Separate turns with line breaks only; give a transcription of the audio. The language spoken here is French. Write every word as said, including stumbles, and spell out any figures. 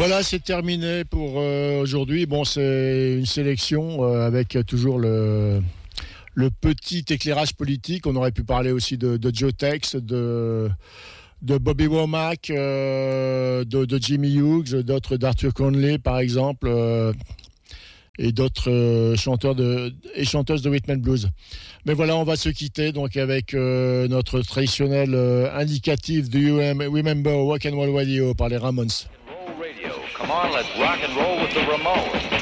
Voilà, c'est terminé pour euh, aujourd'hui. Bon, c'est une sélection euh, avec toujours le, le petit éclairage politique. On aurait pu parler aussi de, de Joe Tex, de, de Bobby Womack, euh, de, de Jimmy Hughes, d'autres d'Arthur Conley, par exemple, euh, et d'autres euh, chanteurs de, et chanteuses de rhythm and blues. Mais voilà, on va se quitter donc avec euh, notre traditionnel euh, indicatif Do You Remember Rock and Roll Radio par les Ramones.
Come on, let's rock and roll with the Ramones.